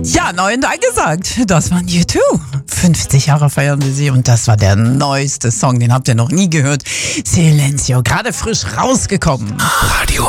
Ja, neu und angesagt. Das waren U2. 50 Jahre feiern wir sie und das war der neueste Song. Den habt ihr noch nie gehört. Silencio, gerade frisch rausgekommen. Radio